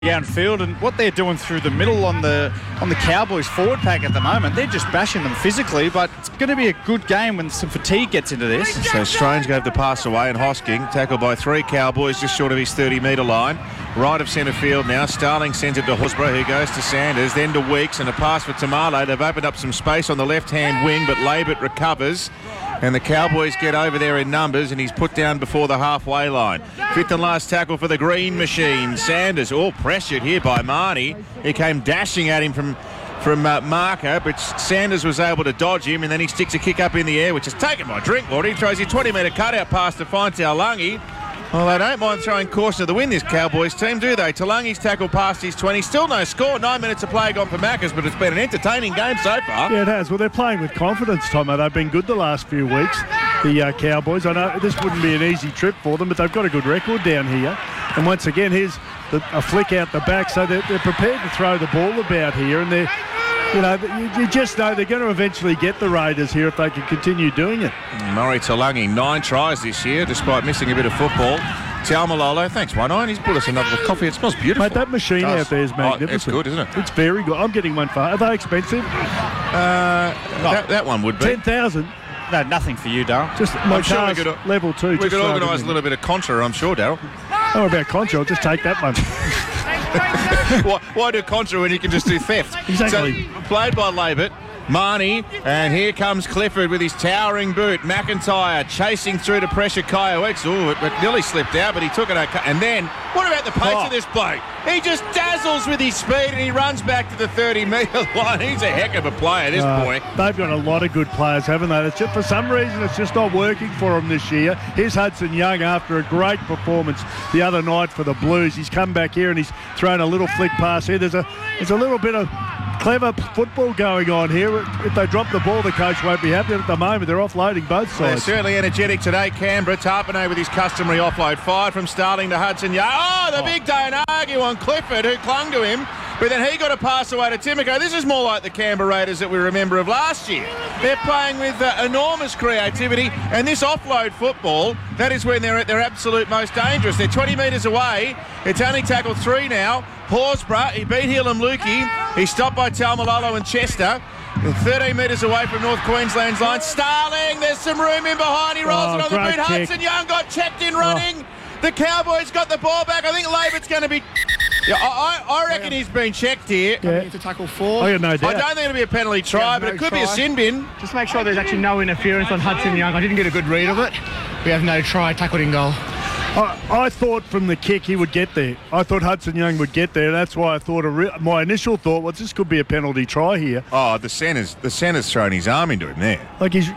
downfield, and what they're doing through the middle on the Cowboys forward pack at the moment, they're just bashing them physically, but it's going to be a good game when some fatigue gets into this. So Strange gave the pass away, and Hosking tackled by 3 Cowboys just short of his 30-metre line. Right of centre field now. Starling sends it to Horsburgh, who goes to Sanders, then to Weeks, and a pass for Tamale. They've opened up some space on the left-hand wing, but Labert recovers. And the Cowboys get over there in numbers, and he's put down before the halfway line. 5th and last tackle for the Green Machine. Sanders, all pressured here by Marnie. He came dashing at him from Marker, but Sanders was able to dodge him, and then he sticks a kick up in the air, which is taken by Drinkwater. He throws his 20-metre cutout pass to find Taulagi. Well, they don't mind throwing caution to the wind, this Cowboys team, do they? Talangi's tackle past his 20. Still no score. 9 minutes of play gone for Maccas, but it's been an entertaining game so far. Yeah, it has. Well, they're playing with confidence, Tomo. They've been good the last few weeks, the Cowboys. I know this wouldn't be an easy trip for them, but they've got a good record down here. And once again, here's a flick out the back, so they're prepared to throw the ball about here, and they're... you just know they're going to eventually get the Raiders here if they can continue doing it. Murray Taulagi, 9 tries this year, despite missing a bit of football. Taumalolo, thanks, 1-9. He's brought us another cup of coffee. It smells beautiful. Mate, that machine out there is magnificent. It's good, isn't it? It's very good. I'm getting one for... Are they expensive? That one would be. 10,000. No, nothing for you, Darryl. Just my car's level 2. We could organise a little bit of contra, I'm sure, Darryl. Oh, about contra, I'll just take that one. Why do contra when you can just do theft? Exactly. So, played by Labert. Marnie, and here comes Clifford with his towering boot. McIntyre chasing through to pressure Kiox. Oh, it nearly slipped out, but he took it okay. And then, what about the pace of this bloke? He just dazzles with his speed, and he runs back to the 30-metre line. He's a heck of a player, this boy. They've got a lot of good players, haven't they? It's just, for some reason, it's just not working for them this year. Here's Hudson Young after a great performance the other night for the Blues. He's come back here and he's thrown a little flick pass here. There's a little bit of clever football going on here. If they drop the ball, the coach won't be happy. At the moment, they're offloading both sides. They're certainly energetic today. Canberra, Tarpanay with his customary offload. Fired from Starling to Hudson Young. Oh, the big don't argue on Clifford, who clung to him. But then he got a pass away to Timoko. This is more like the Canberra Raiders that we remember of last year. They're playing with enormous creativity, and this offload football, that is when they're at their absolute most dangerous. They're 20 metres away. It's only tackled 3 now. Horsburgh, he beat Helam Lukey. He's stopped by Taumalolo and Chester. 13 metres away from North Queensland's line. Starling, there's some room in behind. He rolls it on the boot. Hudson Young got checked in running. The Cowboys got the ball back. I think Labor's going to be... Yeah, I reckon he's been checked here. Yeah. To tackle 4. I got no doubt. I don't think it'll be a penalty try, but it could be a sin bin. Just make sure there's actually no interference on Hudson Young. I didn't get a good read of it. We have no try, tackled in goal. I thought from the kick he would get there. I thought Hudson Young would get there. That's why I thought my initial thought was this could be a penalty try here. Oh, the centre's thrown his arm into him there. Like he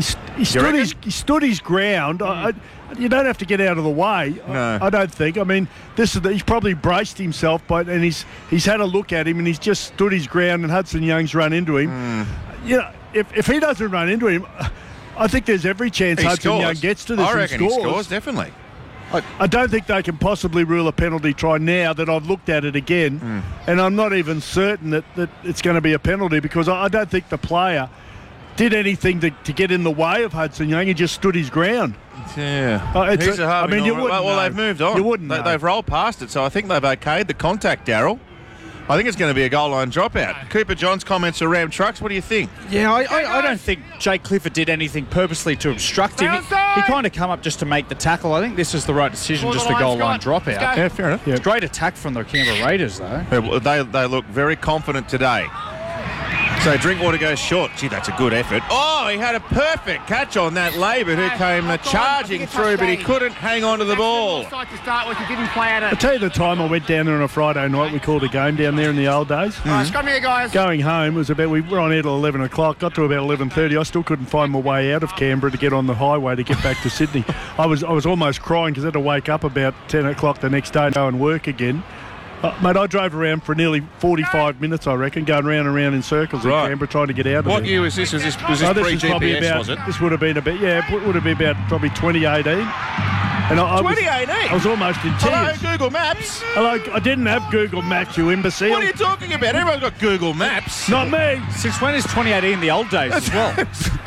stood his ground. You don't have to get out of the way. No. I don't think. I mean, he's probably braced himself, and he's had a look at him, and he's just stood his ground, and Hudson Young's run into him. If he doesn't run into him, I think there's every chance Hudson Young gets to this I reckon and scores. He scores, definitely. I don't think they can possibly rule a penalty try now that I've looked at it again, and I'm not even certain that it's going to be a penalty because I don't think the player did anything to get in the way of Hudson Young. He just stood his ground. Yeah. You wouldn't Well, know. they've moved on. You wouldn't know. They've rolled past it, so I think they've okayed the contact, Darryl. I think it's going to be a goal line dropout. Cooper John's comments are Ram Trucks. What do you think? Yeah, I don't think Jake Clifford did anything purposely to obstruct him. He kind of come up just to make the tackle. I think this is the right decision, just the goal line dropout. Yeah, fair enough. Yeah. It's a great attack from the Canberra Raiders, though. They look very confident today. So Drinkwater goes short. Gee, that's a good effort. Oh, he had a perfect catch on that Labor who came charging through, but he couldn't hang on to the ball. I'll tell you the time I went down there on a Friday night. We called a game down there in the old days. Come here, guys. Going home, we were on air till 11 o'clock, got to about 11:30. I still couldn't find my way out of Canberra to get on the highway to get back to Sydney. I was almost crying because I had to wake up about 10 o'clock the next day and go and work again. Mate, I drove around for nearly 45 minutes, I reckon, going round and round in circles in Canberra trying to get out of What there. year was this? Was this pre-GPS, was it? This would have been it would have been about probably 2018. And 2018? I was almost in tears. Hello, Google Maps. Hello, I didn't have Google Maps, you imbecile. What are you talking about? Everyone's got Google Maps. Not me. Since when is 2018 the old days as well?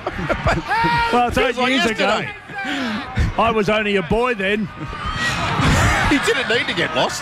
Well, it's 8 years ago. I was only a boy then. He didn't need to get lost.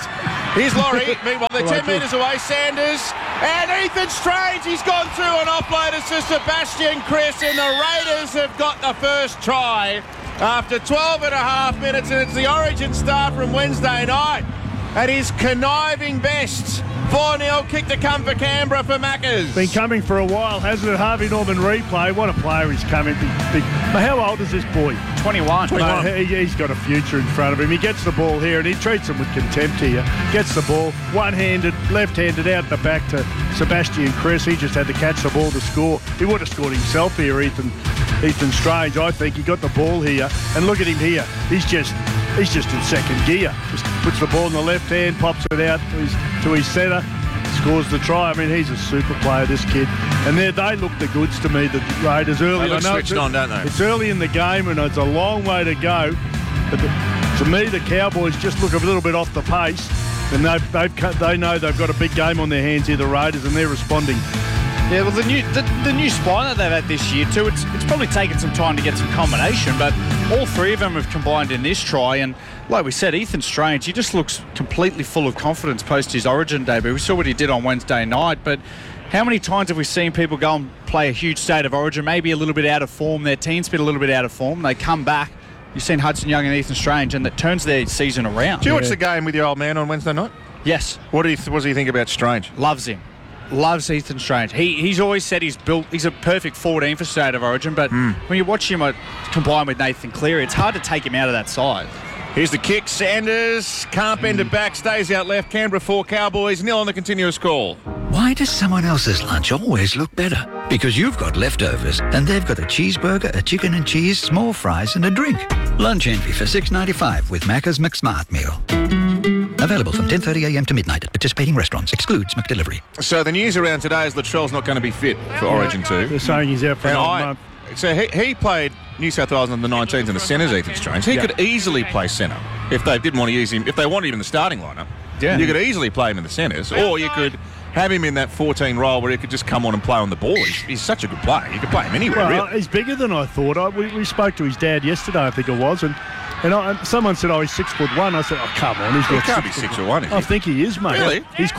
Here's Laurie. Meanwhile, they're 10 metres away. Sanders and Ethan Strange. He's gone through an offloader to Sebastian Chris, and the Raiders have got the first try after 12 and a half minutes, and it's the Origin start from Wednesday night at his conniving best. 4-0 kick to come for Canberra for Maccas. Been coming for a while, hasn't it? Harvey Norman replay. What a player he's coming. Big. How old is this boy? 21. He's got a future in front of him. He gets the ball here and he treats him with contempt here. Gets the ball, one-handed, left-handed out the back to Sebastian Chris. He just had to catch the ball to score. He would have scored himself here, Ethan Strange. I think he got the ball here. And look at him here. He's just in second gear. Just puts the ball in the left hand, pops it out to his centre, scores the try. I mean, he's a super player, this kid. And they look the goods to me, the Raiders early. They look switched on, don't they? It's early in the game and it's a long way to go. But to me, the Cowboys just look a little bit off the pace. And they know they've got a big game on their hands here, the Raiders, and they're responding. Yeah, well, the new spine that they've had this year too, it's probably taken some time to get some combination, but all three of them have combined in this try. And like we said, Ethan Strange, he just looks completely full of confidence post his Origin debut. We saw what he did on Wednesday night, but how many times have we seen people go and play a huge state of Origin, maybe a little bit out of form, their team's been a little bit out of form, they come back. You've seen Hudson Young and Ethan Strange, and that turns their season around. Did you watch the game with your old man on Wednesday night? Yes. What does he think about Strange? Loves him. Loves Ethan Strange. He's always said he's a perfect 14 for State of Origin, but when you watch him combined with Nathan Cleary, it's hard to take him out of that side. Here's the kick. Sanders can't bend it back, stays out left. Canberra 4, Cowboys 0 on the continuous call. Why does someone else's lunch always look better? Because you've got leftovers and they've got a cheeseburger, a chicken and cheese, small fries and a drink. Lunch envy for $6.95 with Macca's McSmart Meal. Available from 10:30 a.m. to midnight at participating restaurants. Excludes McDelivery. So the news around today is Latrell's not going to be fit for Origin 2. They're saying he's out for another month. So he played New South Wales under the 19s in the centres, Ethan Strange. He could easily play centre if they didn't want to use him. If they wanted him in the starting lineup, you could easily play him in the centres, or you could have him in that 14 role where he could just come on and play on the ball. He's such a good player. You could play him anywhere, well, really. He's bigger than I thought. We spoke to his dad yesterday, I think it was, and someone said, he's 6'1". I said, oh, come on. He can't be 6'1", is he? I think he is, mate. Really? He's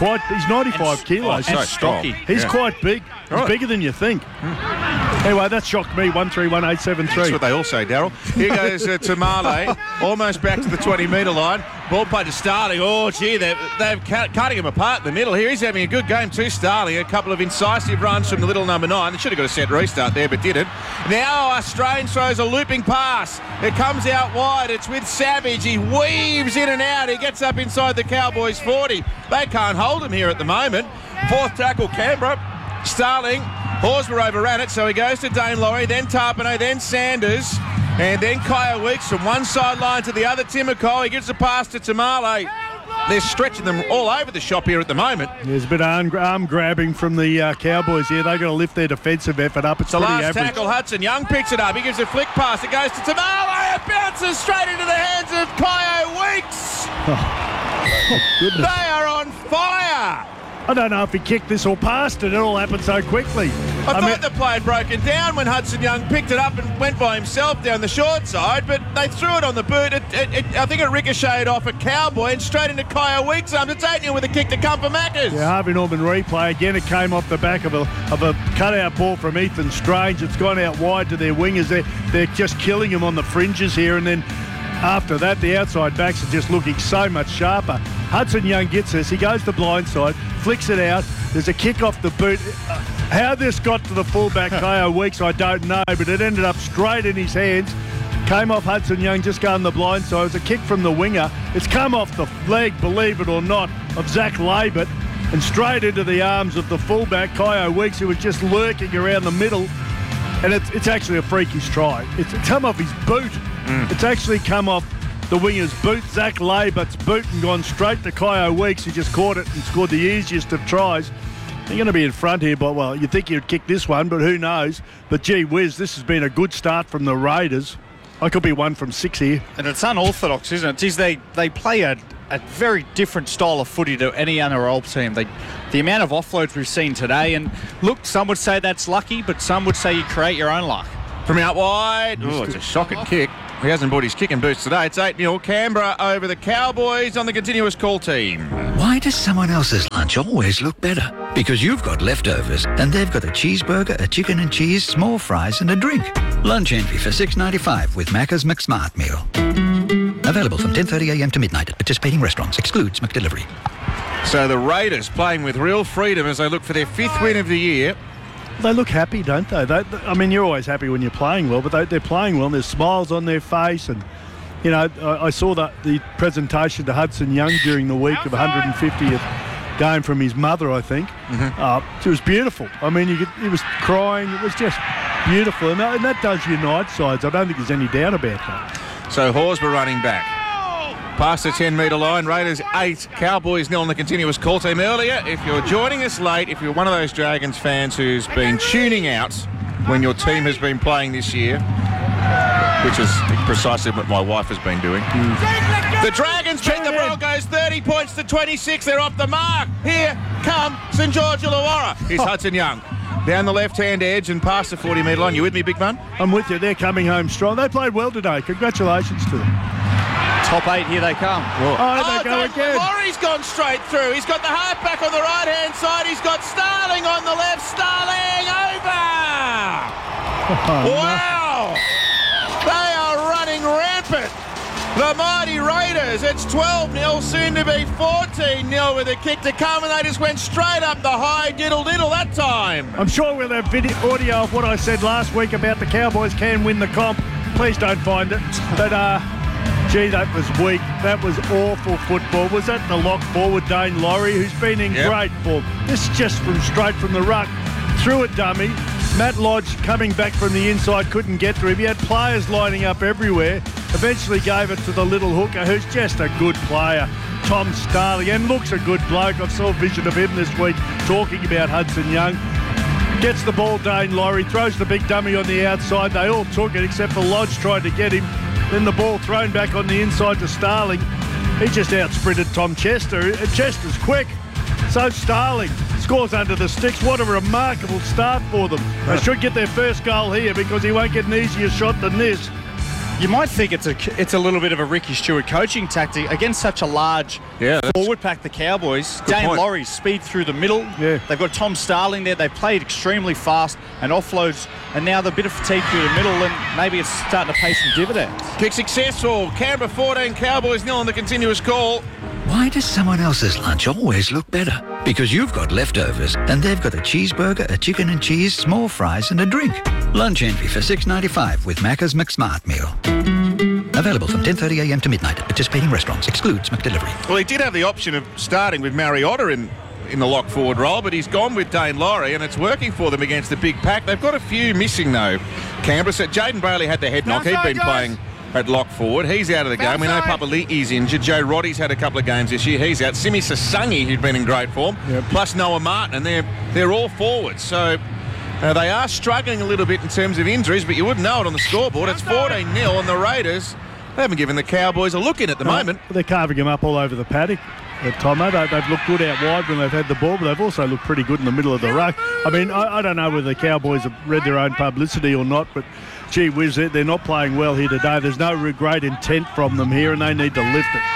95 kilos. So strong. He's quite big. He's bigger than you think. Anyway, that shocked me. 131873. That's what they all say, Daryl. Here goes Tamale, almost back to the 20-metre line. Ball played to Starling. Oh, gee, they're cutting him apart in the middle here. He's having a good game too, Starling. A couple of incisive runs from the little number 9. They should have got a set restart there, but didn't. Now Strange throws a looping pass. It comes out wide. It's with Savage. He weaves in and out. He gets up inside the Cowboys 40. They can't hold him here at the moment. Fourth tackle, Canberra. Starling. Horsburgh overran it, so he goes to Dane Laurie, then Tarpanay, then Sanders, and then Kaya Weeks from one sideline to the other. Timoko, he gives the pass to Tamale. They're stretching them all over the shop here at the moment. There's a bit of arm grabbing from the Cowboys here. They've got to lift their defensive effort up. It's the pretty last average. Tackle, Hudson Young picks it up. He gives a flick pass. It goes to Tamale. It bounces straight into the hands of Kaya Weeks. Goodness. They are on fire. I don't know if he kicked this or passed it. It all happened so quickly. I thought the play had broken down when Hudson Young picked it up and went by himself down the short side, but they threw it on the boot. I think it ricocheted off a Cowboy and straight into Kaya Weeks' arms. It's 8-0 with a kick to come for Maccas. Yeah, Harvey Norman replay. Again, it came off the back of a cutout ball from Ethan Strange. It's gone out wide to their wingers. They're just killing him on the fringes here, and then after that, the outside backs are just looking so much sharper. Hudson Young gets this. He goes to blindside, flicks it out. There's a kick off the boot. How this got to the fullback, Kaya Weeks, I don't know, but it ended up straight in his hands. Came off Hudson Young, just going the blindside. It was a kick from the winger. It's come off the leg, believe it or not, of Zach Labert and straight into the arms of the fullback, Kaya Weeks, who was just lurking around the middle. And it's actually a freakish try. It's come off his boot. It's actually come off the winger's boot, Zach Labert's boot, and gone straight to Kaya Weeks, who just caught it and scored the easiest of tries. They're going to be in front here, but, well, you'd think he would kick this one, but who knows. But, gee whiz, this has been a good start from the Raiders. I could be 1 from 6 here. And it's unorthodox, isn't it? They play a very different style of footy to any NRL team. The amount of offloads we've seen today, and look, some would say that's lucky, but some would say you create your own luck. From out wide. Oh, it's a shocking kick. He hasn't brought his kicking boots today. It's 8-0 Canberra over the Cowboys on the continuous call team. Why Why does someone else's lunch always look better? Because you've got leftovers and they've got a cheeseburger, a chicken and cheese, small fries and a drink. Lunch envy for $6.95 with Macca's McSmart Meal. Available from 10:30am to midnight at participating restaurants. Excludes McDelivery. So the Raiders playing with real freedom as they look for their 5th win of the year. They look happy, don't they? I mean, you're always happy when you're playing well, but they're playing well. And there's smiles on their face, and you know, I saw the presentation to Hudson Young during the week of 150th game from his mother, I think. It was beautiful. I mean, he was crying. It was just beautiful, and that does unite sides. I don't think there's any doubt about that. So Horsburgh running back. Past the 10-metre line, Raiders 8, Cowboys 0 on the continuous call team. Earlier, if you're joining us late, if you're one of those Dragons fans who's been tuning out when your team has been playing this year, which is precisely what my wife has been doing. The Dragons beat the Broncos 30 points to 26. They're off the mark. Here come St George Illawarra. Here's Hudson Young. Down the left-hand edge and past the 40-metre line. You with me, big man? I'm with you. They're coming home strong. They played well today. Congratulations to them. Top 8, here they come. They go again. Laurie's gone straight through. He's got the halfback on the right-hand side. He's got Starling on the left. Starling over! Wow! They are running rampant. The mighty Raiders. It's 12-0, soon to be 14-0 with a kick to come, and they just went straight up the high diddle-diddle that time. I'm sure we'll have audio of what I said last week about the Cowboys can win the comp. Please don't find it. But, gee, that was weak. That was awful football. Was that the lock forward, Dane Laurie, who's been in great form? This is just straight from the ruck. Threw it dummy. Matt Lodge coming back from the inside couldn't get to him. He had players lining up everywhere. Eventually gave it to the little hooker, who's just a good player, Tom Starling, and looks a good bloke. I saw a vision of him this week talking about Hudson Young. Gets the ball, Dane Laurie, throws the big dummy on the outside. They all took it except for Lodge tried to get him. Then the ball thrown back on the inside to Starling. He just outsprinted Tom Chester. Chester's quick. So Starling scores under the sticks. What a remarkable start for them. They should get their first goal here because he won't get an easier shot than this. You might think it's a little bit of a Ricky Stewart coaching tactic against such a large forward pack, the Cowboys. Dane Laurie, speed through the middle. Yeah. They've got Tom Starling there. They've played extremely fast and offloads, and now the bit of fatigue through the middle, and maybe it's starting to pay some dividends. Kick successful. Canberra 14, Cowboys 0 on the continuous call. Why does someone else's lunch always look better? Because you've got leftovers and they've got a cheeseburger, a chicken and cheese, small fries and a drink. Lunch envy for $6.95 with Macca's McSmart Meal. Available from 10:30am to midnight at participating restaurants. Excludes McDelivery. Well, he did have the option of starting with Mariota in the lock forward role, but he's gone with Dane Laurie, and it's working for them against the big pack. They've got a few missing, though. Canberra said Jaden Bailey had the head knock. He'd been playing at lock forward. He's out of the game. We know Papali'i's injured. Joe Roddy's had a couple of games this year. He's out. Simi Sasangi, who'd been in great form, plus Noah Martin, and they're all forwards. So they are struggling a little bit in terms of injuries, but you wouldn't know it on the scoreboard. It's 14-0, and the Raiders, they haven't given the Cowboys a look in at the moment. They're carving them up all over the paddock. Tomo, they've looked good out wide when they've had the ball, but they've also looked pretty good in the middle of the ruck. I mean, I don't know whether the Cowboys have read their own publicity or not, but gee whiz, they're not playing well here today. There's no great intent from them here, and they need to lift it.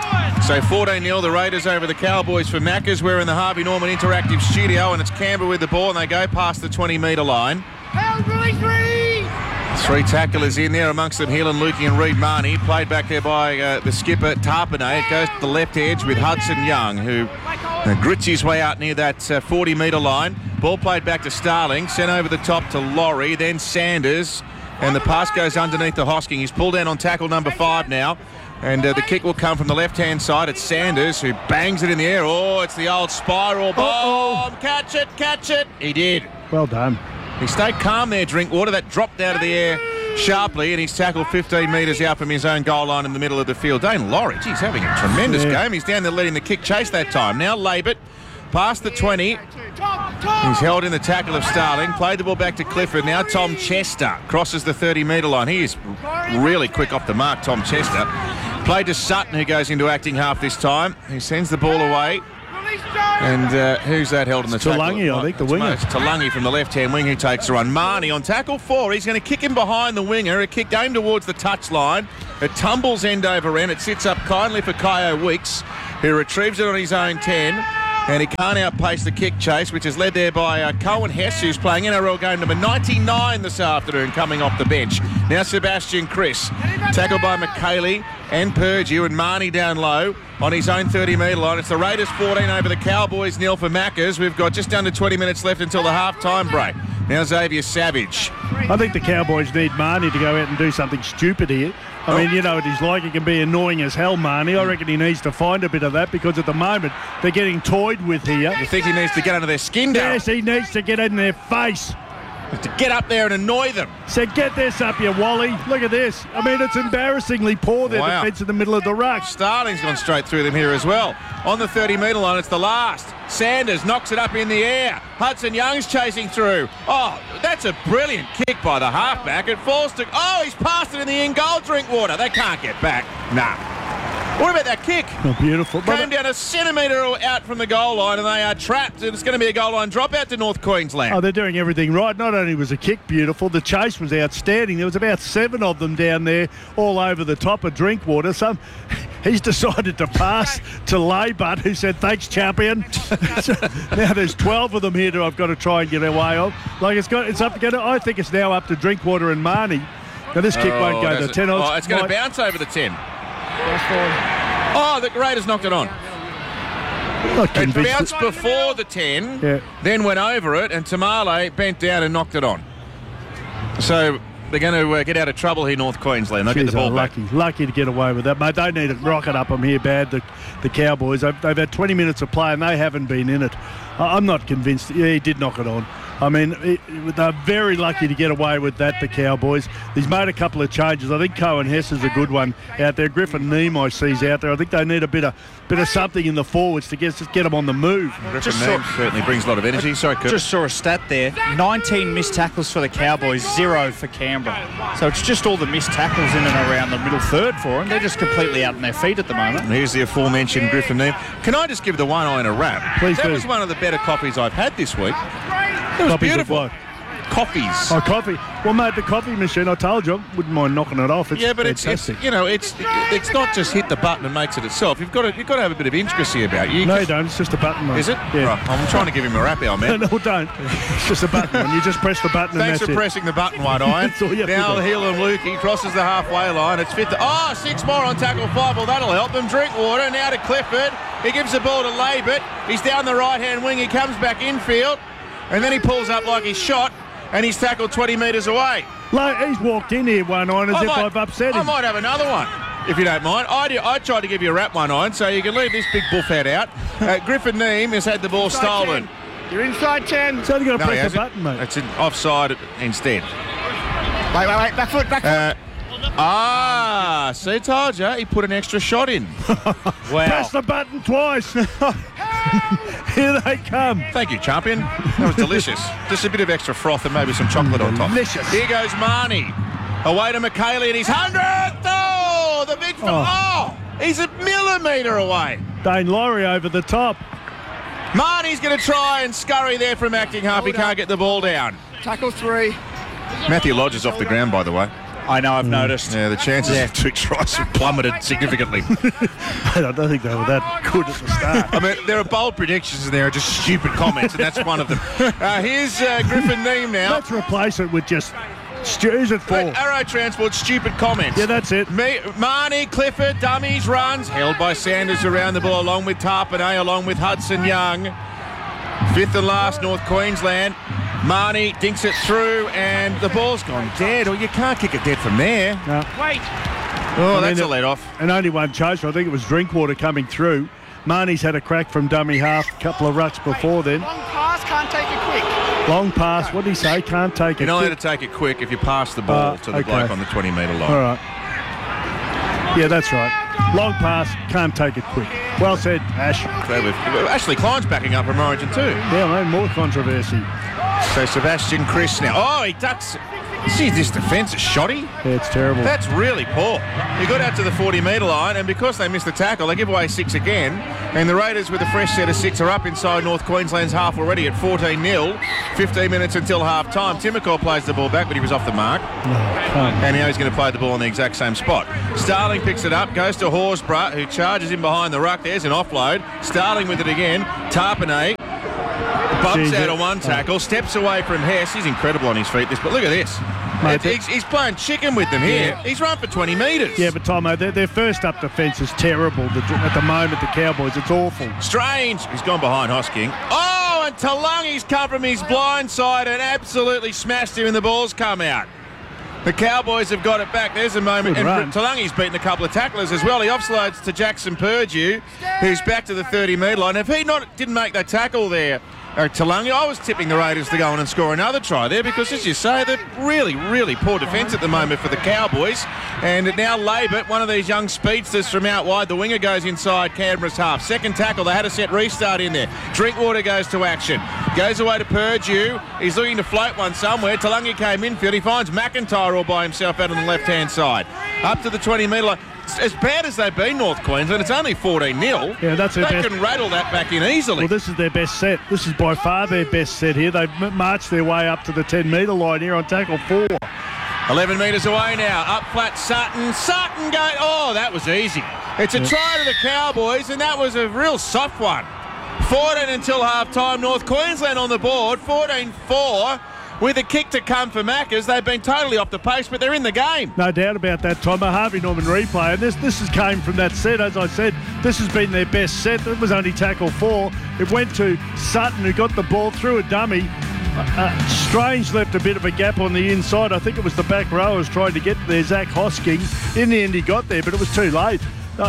So 14-0, the Raiders over the Cowboys for Macca's. We're in the Harvey Norman Interactive Studio, and it's Canberra with the ball, and they go past the 20-metre line. Three tacklers in there, amongst them Helen Lukey and Reid Marnie. Played back there by the skipper, Tarpanay. It goes to the left edge with Hudson Young, who grits his way out near that 40-metre line. Ball played back to Starling, sent over the top to Laurie, then Sanders, and the pass goes underneath to Hosking. He's pulled down on tackle number 5 now, and the kick will come from the left-hand side. It's Sanders who bangs it in the air. Oh, it's the old spiral bomb. Catch it. He did. Well done. He stayed calm there, Drinkwater. That dropped out of the air sharply, and he's tackled 15 metres out from his own goal line in the middle of the field. Dane Laurie, he's having a tremendous game. He's down there letting the kick chase that time. Now Labert, past the 20. He's held in the tackle of Starling. Played the ball back to Clifford. Now Tom Chester crosses the 30-metre line. He is really quick off the mark, Tom Chester. Played to Sutton, who goes into acting half this time. He sends the ball away. And who's that held in the tackle? Talangi, I think, the winger. It's Talangi from the left-hand wing who takes the run. Marnie on tackle 4. He's going to kick him behind the winger. A kick aimed towards the touchline. It tumbles end over end. It sits up kindly for Kyo Weeks. who retrieves it on his own 10. And he can't outpace the kick chase, which is led there by Cohen Hess, who's playing NRL game number 99 this afternoon, coming off the bench. Now Sebastian Chris, tackled by McKaylee and Purdue, and Marnie down low on his own 30-metre line. It's the Raiders 14 over the Cowboys, nil for Maccas. We've got just under 20 minutes left until the half-time break. Now Xavier Savage. I think the Cowboys need Marnie to go out and do something stupid here. I mean, you know what he's like. He can be annoying as hell, Marnie. I reckon he needs to find a bit of that because at the moment they're getting toyed with here. You think he needs to get under their skin, Darryl? Yes, he needs to get in their face. To get up there and annoy them. So get this up, you Wally. Look at this. I mean, it's embarrassingly poor, their defence in the middle of the ruck. Starling's gone straight through them here as well. On the 30-metre line, it's the last. Sanders knocks it up in the air. Hudson Young's chasing through. Oh, that's a brilliant kick by the halfback. It falls to... Oh, he's passed it in the in-goal, Drinkwater. They can't get back. Nah. What about that kick? Oh, beautiful. Came down a centimetre out from the goal line and they are trapped. And it's going to be a goal line dropout to North Queensland. Oh, they're doing everything right. Not only was the kick beautiful, the chase was outstanding. There was about 7 of them down there all over the top of Drinkwater. He's decided to pass to Laybutt, who said, thanks, champion. So now there's 12 of them here that I've got to try and get away of. Like I think it's now up to Drinkwater and Marnie. Now this kick won't go to 10. Oh, it's going to bounce over the 10. Oh, the Raiders knocked it on. It bounced before the 10, then went over it, and Tamale bent down and knocked it on. So they're going to get out of trouble here, North Queensland. They'll get the ball back. Lucky to get away with that, mate. They need to rocket up them here bad, the Cowboys. They've had 20 minutes of play and they haven't been in it. I'm not convinced. Yeah, he did knock it on. I mean, they're very lucky to get away with that, the Cowboys. He's made a couple of changes. I think Cohen Hess is a good one out there. Griffin Neem I see's out there. I think they need a bit of something in the forwards to get them on the move. Griffin Neem certainly brings a lot of energy. Sorry, Kurt. Just saw a stat there. 19 missed tackles for the Cowboys, 0 for Canberra. So it's just all the missed tackles in and around the middle third for them. They're just completely out on their feet at the moment. And here's the aforementioned Griffin Neem. Can I just give the one eye in a wrap? Please That do. was one of the better coffees I've had this week. It was Copies beautiful. of what? Coffees. Oh, coffee. Well, mate, the coffee machine, I told you, I wouldn't mind knocking it off. It's fantastic. It's not just hit the button and makes it itself. You've got to have a bit of intricacy about you. No, you don't. It's just a button, mate. Is it? Yeah. Right. I'm trying to give him a rap, our man. No, don't. It's just a button. And you just press the button Thanks and that's for pressing the button, White Iron. That's all you have to Now do. Hill and Lukey crosses the halfway line. It's 6 more on tackle 5. Well, that'll help them. Drinkwater now to Clifford. He gives the ball to Laybutt. He's down the right-hand wing. He comes back infield. And then he pulls up like he's shot. And he's tackled 20 metres away. He's walked in here, One Iron, as I've upset him. I might have another one, if you don't mind. I tried to give you a rap, One Iron, so you can leave this big buffhead out. Griffin Neem has had the ball stolen. You're inside 10. So you've got to No, he press the hasn't. button, mate. It's an offside instead. Wait. Back foot. See, told you, he put an extra shot in. Wow. Press the button twice. Here they come. Thank you, champion. That was delicious. Just a bit of extra froth and maybe some chocolate on top. Delicious. Here goes Marnie. Away to McKaylee and he's 100th. Oh, the big... he's a millimetre away. Dane Laurie over the top. Marnie's going to try and scurry there from acting half. He can't get the ball down. Tackle 3. Matthew Lodge is off the ground, by the way. I know, I've noticed. Yeah, the chances of 2 tries have plummeted significantly. I don't think they were that good at the start. I mean, there are bold predictions and there are just stupid comments, and that's one of them. Here's Griffin Neem now. Let's replace it with just... Who's it for? Arrow Transport, stupid comments. Yeah, that's it. Marnie, Clifford, dummies, runs. Held by Sanders around the ball, along with Tarpanay, along with Hudson Young. 5th and last, North Queensland. Marnie dinks it through, and the ball's gone dead. Or you can't kick it dead from there. No. Wait. Oh, that's a let-off. And only one chaser. I think it was Drinkwater coming through. Marnie's had a crack from dummy half a couple of rucks before then. Long pass, can't take it quick. Long pass. What did he say? Can't take it. You're not allowed quick. to take it quick if you pass the ball to the okay. bloke on the 20-metre line. All right. Yeah, that's right. Long pass, can't take it quick. Well said, Ash. Ashley Klein's backing up from Origin too. Yeah, mate, more controversy. So Sebastian Chris now. Oh, he ducks. See, this defence is shoddy. Yeah, it's terrible. That's really poor. He got out to the 40-metre line, and because they missed the tackle, they give away 6 again. And the Raiders, with a fresh set of 6, are up inside North Queensland's half already at 14-0. 15 minutes until half-time. Timokor plays the ball back, but he was off the mark. And now he's going to play the ball in the exact same spot. Starling picks it up, goes to Horsburgh, who charges in behind the ruck. There's an offload. Starling with it again. Tarpanay bumps out of one tackle, steps away from Hess. He's incredible on his feet, but look at this. Mate, He's playing chicken with them here. Yeah. He's run for 20 metres. Yeah, but Tomo, their first up defence is terrible. At the moment, the Cowboys, it's awful. Strange. He's gone behind Hosking. Oh, and Talangi's come from his blind side and absolutely smashed him, and the ball's come out. The Cowboys have got it back. There's a moment. Good And run. Talangi's beaten a couple of tacklers as well. He offloads to Jackson Purdue, who's back to the 30-metre line. If he didn't make that tackle there, Talangi, I was tipping the Raiders to go on and score another try there because, as you say, they're really, really poor defence at the moment for the Cowboys. And now Labert, one of these young speedsters from out wide, the winger goes inside Canberra's half. Second tackle, they had a set restart in there. Drinkwater goes to action. Goes away to Purdue. He's looking to float one somewhere. Talangi came infield. He finds McIntyre all by himself out on the left-hand side. Up to the 20-metre line. As bad as they've been, North Queensland, it's only 14-0. Yeah, that's their They best. can rattle that back in easily. Well, this is their best set. This is by far their best set here. They've marched their way up to the 10-metre line here on tackle 4. 11 metres away now. Up flat Sutton. Sutton go. Oh, that was easy. It's a try to the Cowboys, and that was a real soft one. 14 until half-time. North Queensland on the board. 14-4. With a kick to come for Maccas. They've been totally off the pace, but they're in the game. No doubt about that, Tom. A Harvey Norman replay. And this has came from that set. As I said, this has been their best set. It was only tackle 4. It went to Sutton, who got the ball through a dummy. Strange left a bit of a gap on the inside. I think it was the back rowers trying to get there, Zach Hosking. In the end, he got there, but it was too late.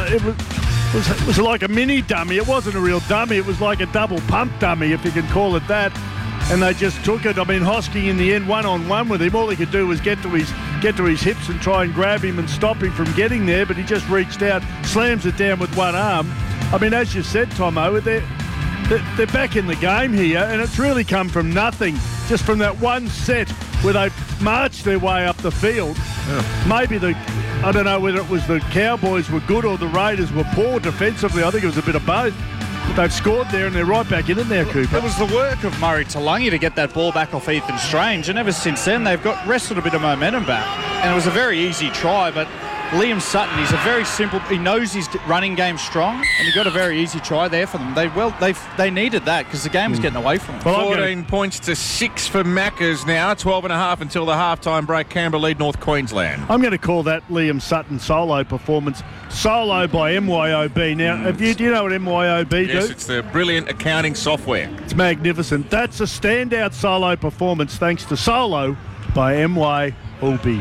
It was like a mini dummy. It wasn't a real dummy. It was like a double pump dummy, if you can call it that. And they just took it. I mean, Hosking in the end, one-on-one with him. All he could do was get to his hips and try and grab him and stop him from getting there. But he just reached out, slams it down with one arm. I mean, as you said, Tomo, they're back in the game here, and it's really come from nothing. Just from that one set where they marched their way up the field. Yeah. Maybe I don't know whether it was the Cowboys were good or the Raiders were poor defensively. I think it was a bit of both. They've scored there and they're right back in it now, Cooper. It was the work of Murray Talangi to get that ball back off Ethan Strange, and ever since then they've wrestled a bit of momentum back. And it was a very easy try, but Liam Sutton, he's a very simple, he knows his running game strong, and he got a very easy try there for them. They needed that because the game was getting away from them. Well, 14 points to 6 for Maccas now. 12.5 until the half-time break. Canberra lead North Queensland. I'm going to call that Liam Sutton solo performance. Solo by MYOB. Now, do you know what MYOB do? Yes, it's the brilliant accounting software. It's magnificent. That's a standout solo performance thanks to Solo by MYOB.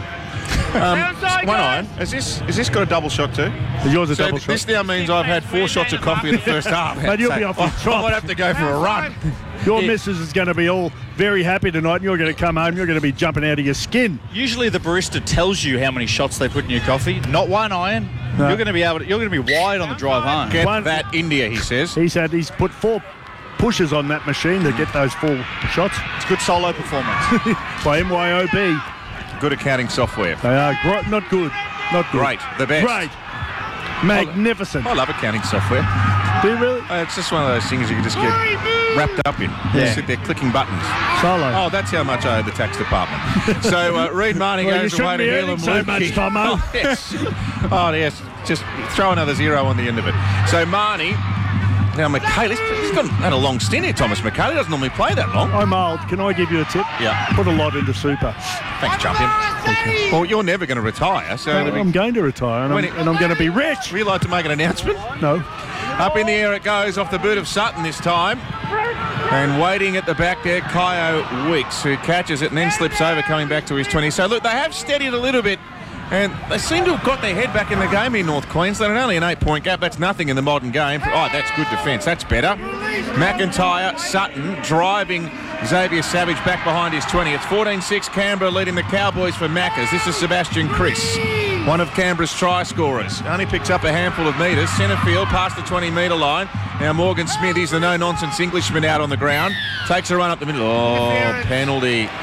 One iron. Has this got a double shot too? Is yours a So double shot? this now means I've had 4 shots of coffee in the first half. Mate, you'll be off your I trot. might have to go for a run. Your missus is going to be all very happy tonight, and you're going to come home, you're going to be jumping out of your skin. Usually the barista tells you how many shots they put in your coffee. Not one iron. No. You're going to be wide on the drive home. Get One- that India, he says. He's put 4 pushes on that machine to get those 4 shots It's good solo performance. by MYOB. Good accounting software. They are not good. Not good. Great. The best. Great. Magnificent. I love accounting software. Do you really? It's just one of those things you can just get wrapped up in. Yeah. Sit there clicking buttons. Solo. Oh, that's how much I owe the tax department. So Reid Marnie Well, you goes away shouldn't to be Helam earning so much, Lukey. Tomo. Oh, yes. Oh, yes. Just throw another 0 on the end of it. So Marnie. Now, Michaelis, he's had a long stint here, Thomas Michaelis. Doesn't normally play that long. I'm old. Can I give you a tip? Yeah. Put a lot into super. Thanks, champion. Well, you're never going to retire, so I'm going to retire, and I'm going to be rich. would you like to make an announcement? No. Up in the air it goes off the boot of Sutton this time. And waiting at the back there, Kyo Weeks, who catches it and then slips over, coming back to his 20. So, look, they have steadied a little bit. And they seem to have got their head back in the game in North Queensland. And only an 8-point gap. That's nothing in the modern game. Oh, that's good defence. That's better. McIntyre, Sutton driving Xavier Savage back behind his 20. It's 14-6 Canberra leading the Cowboys for Maccas. This is Sebastian Chris, one of Canberra's try scorers. Only picks up a handful of metres. Centre field past the 20-metre line. Now Morgan Smith, he's the no-nonsense Englishman out on the ground. Takes a run up the middle. Oh, penalty.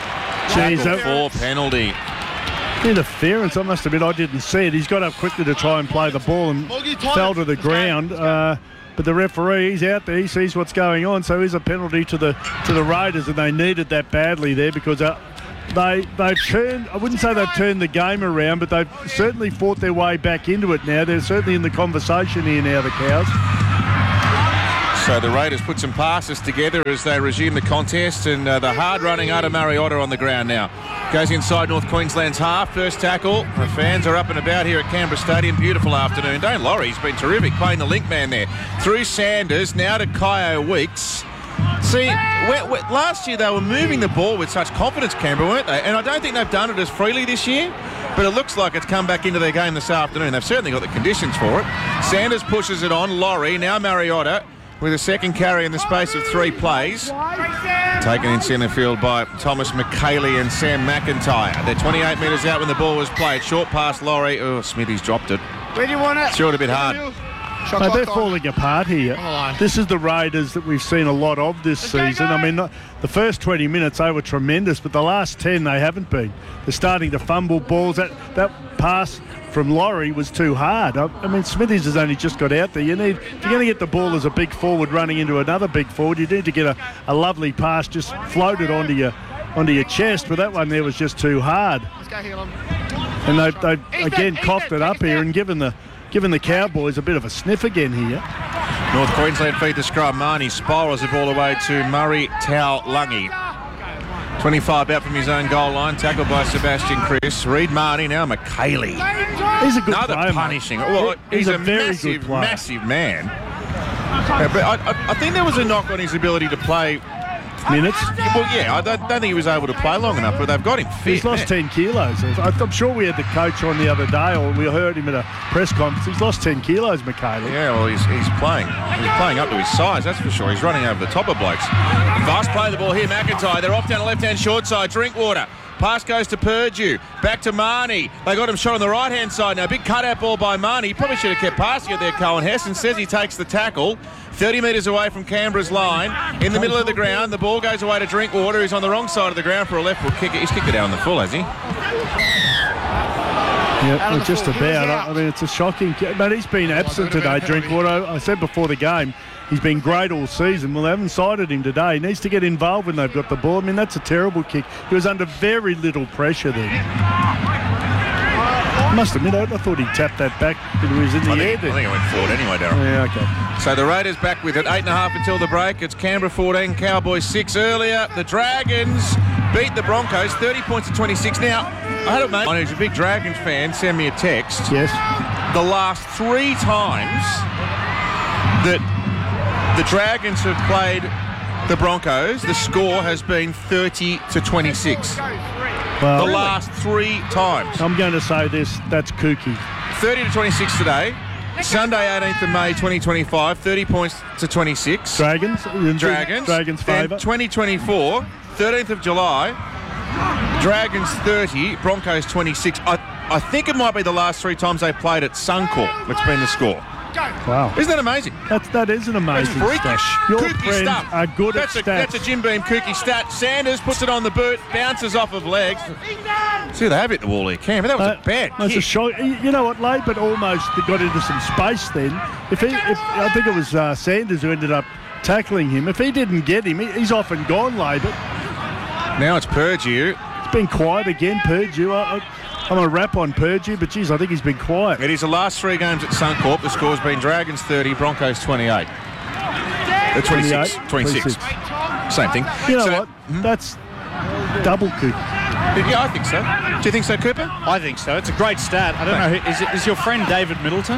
Jeez, Tackle 4 penalty. interference. I must admit, I didn't see it. He's got up quickly to try and play the ball and fell to the ground. But the referee, he's out there. He sees what's going on. So here's a penalty to the Raiders, and they needed that badly there because they've turned. I wouldn't say they've turned the game around, but they've certainly fought their way back into it now. They're certainly in the conversation here now, the Cows. So the Raiders put some passes together as they resume the contest, and the hard-running Ata Mariota on the ground now. Goes inside North Queensland's half. First tackle. The fans are up and about here at Canberra Stadium. Beautiful afternoon. Dane Laurie's been terrific playing the link man there. Through Sanders, now to Kyo Weeks. See, last year they were moving the ball with such confidence, Canberra, weren't they? And I don't think they've done it as freely this year, but it looks like it's come back into their game this afternoon. They've certainly got the conditions for it. Sanders pushes it on. Laurie, now Mariota, with a second carry in the space of 3 plays. Taken in centre field by Thomas McKaylee and Sam McIntyre. They're 28 metres out when the ball was played. Short pass, Laurie. Oh, Smithy's dropped it. Where do you want it? Threw it a bit hard. Mate, they're falling apart here. This is the Raiders that we've seen a lot of this season. I mean, the first 20 minutes, they were tremendous, but the last 10, they haven't been. They're starting to fumble balls. That pass from Laurie was too hard. I mean, Smithies has only just got out there. If you're going to get the ball as a big forward running into another big forward, you need to get a lovely pass just floated onto your chest, but that one there was just too hard. Let's go heal him. And they've again coughed it up here and given the Cowboys a bit of a sniff again here. North Queensland feed the scrum. Marnie spirals the ball away to Murray Taulagi. 25 out from his own goal line, tackled by Sebastian Chris. Reed Marnie, now McKaylee. He's a good Another player, punishing. mate. Well, he's a very massive, good player. massive man. But I think there was a knock on his ability to play minutes. Well, yeah, I don't think he was able to play long enough, but they've got him fit. He's lost 10 kilos. I'm sure we had the coach on the other day, or we heard him at a press conference. He's lost 10 kilos, McKaylee. Yeah, well, he's playing. He's playing up to his size, that's for sure. He's running over the top of blokes. Fast play the ball here, McIntyre. They're off down the left-hand short side. Drinkwater. Pass goes to Purdue. Back to Marnie. They got him shot on the right-hand side now. Big cutout ball by Marnie. He probably should have kept passing it there, Cohen Hesson. Says he takes the tackle. 30 metres away from Canberra's line. In the middle of the ground, the ball goes away to Drinkwater. He's on the wrong side of the ground for a left foot kick. He's kicked it out on the full, has he? Yeah, well, just about. I mean, it's a shocking... But he's been absent today, Drinkwater. I said before the game, he's been great all season. Well, they haven't cited him today. He needs to get involved when they've got the ball. I mean, that's a terrible kick. He was under very little pressure there. I must admit, I thought he tapped that back. It was in the air there. I think it went forward anyway, Darryl. Yeah, okay. So the Raiders back with it. 8.5 until the break. It's Canberra 14, Cowboys 6 earlier. The Dragons beat the Broncos 30 points to 26. Now, I had a mate who's a big Dragons fan send me a text. Yes. The last 3 times that the Dragons have played the Broncos, the score has been 30 to 26. Well, The last 3 times. I'm going to say this, that's kooky. 30 to 26 today. Sunday, 18th of May, 2025, 30 points to 26. Dragons Then favour. 2024, 13th of July, Dragons 30, Broncos 26. I think it might be the last 3 times they played at Suncorp. That's been the score. Wow. Isn't that amazing? That is an amazing That's freakish. stat. Your Kooky friends stuff. are good That's at stats. That's a Jim Beam kooky stat. Sanders puts it on the boot, bounces off of legs. See, they have hit the wall here, Cam. That was a bad That's a kick. shock. You know what, Laban almost got into some space then. If I think it was Sanders who ended up tackling him. If he didn't get him, he's off and gone, Laban. Now it's Purdue. It's been quiet again, Purdue. I'm a rap on Purdue, but geez, I think he's been quiet. It is the last 3 games at Suncorp. The score's been Dragons 30, Broncos 28. 26. 26. Same thing. You know So- what? That's double coup. Yeah, I think so. Do you think so, Cooper? I think so. It's a great stat. I don't know. Is your friend David Middleton?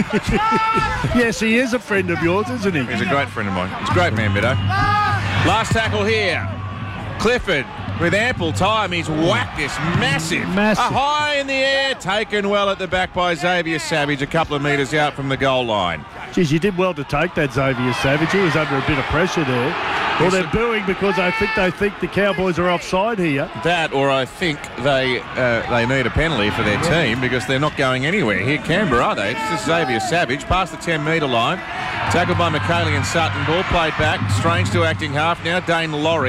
Yes, he is a friend of yours, isn't he? He's a great friend of mine. He's a great man, Biddo. Last tackle here. Clifford with ample time. He's whacked this massive. Massive. A high in the air. Taken well at the back by Xavier Savage, a couple of metres out from the goal line. Geez, you did well to take that, Xavier Savage. He was under a bit of pressure there. Well, they're booing because they think the Cowboys are offside here. That, or I think they need a penalty for their team because they're not going anywhere. Here, Canberra, are they? It's just Xavier Savage past the 10-metre line. Tackled by McKaylee and Sutton. Ball played back. Strange to acting half. Now Dane Laurie